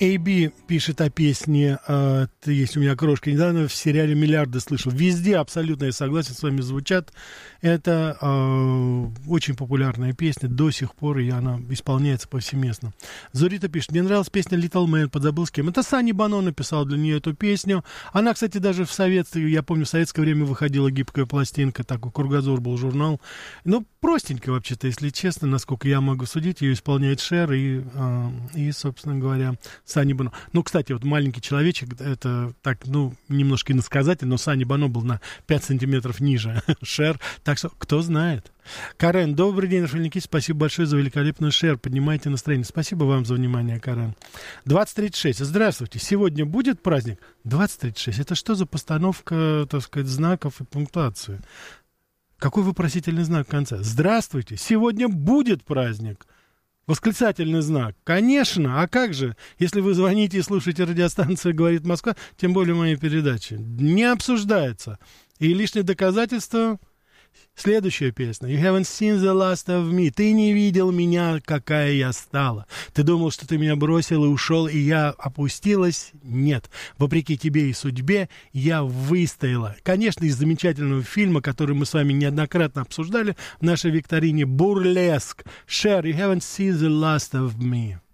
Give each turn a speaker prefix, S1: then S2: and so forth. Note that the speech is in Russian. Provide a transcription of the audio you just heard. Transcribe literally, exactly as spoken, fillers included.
S1: эй би пишет о песне э, «Ты есть у меня крошка». Недавно в сериале «Миллиарды» слышал. Везде абсолютно, я согласен с вами, звучат. Это э, очень популярная песня. До сих пор и она исполняется повсеместно. Зурита пишет: мне нравилась песня «Little Man», подзабыл с кем. Это Санни Боно написал для нее эту песню. Она, кстати, даже в советское, я помню, в советское время выходила гибкая пластинка, такой «Кругозор» был журнал. Ну, простенько вообще-то, если честно, насколько я могу судить. Ее исполняет Шер и, э, и собственно говоря, Санни Боно. Ну, кстати, вот «Маленький человечек», это так, ну, немножко иносказательно, но Санни Боно был на пять сантиметров ниже Шер, так что кто знает. Карен, добрый день, Рафаэль, спасибо большое за великолепную Шер, поднимайте настроение. Спасибо вам за внимание, Карен. двадцать тридцать шесть, здравствуйте, сегодня будет праздник? двадцать тридцать шесть, это что за постановка, так сказать, знаков и пунктуации? Какой вопросительный знак в конце? Здравствуйте, сегодня будет праздник. Восклицательный знак. Конечно, а как же, если вы звоните и слушаете радиостанцию «Говорит Москва», тем более мои передачи. Не обсуждается. И лишнее доказательство... Следующая песня. You haven't seen the last of me. Ты не видел меня, какая я стала. Ты думал, что ты меня бросил и ушел, и я опустилась? Нет. Вопреки тебе и судьбе я выстояла. Конечно, из замечательного фильма, который мы с вами неоднократно обсуждали в нашей викторине, «Бурлеск». Cher, you haven't seen the last of me.